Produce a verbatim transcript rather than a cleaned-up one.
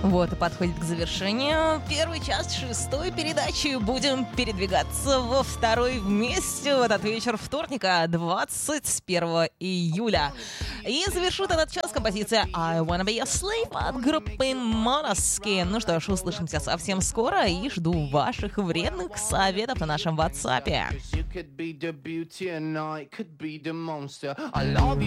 Вот и подходит к завершению первый час шестой передачи. Будем передвигаться во второй вместе в этот вечер вторника, двадцать первого июля. И завершит этот час композиция I Wanna Be Your Slave от группы Måneskin. Ну что ж, услышимся совсем скоро и жду ваших вредных советов на нашем WhatsApp.